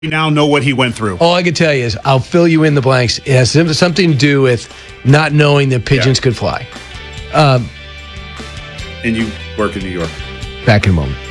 We now know what he went through. All I can tell you is I'll fill you in the blanks. It has something to do with not knowing that pigeons could fly. And you work in New York. Back in a moment.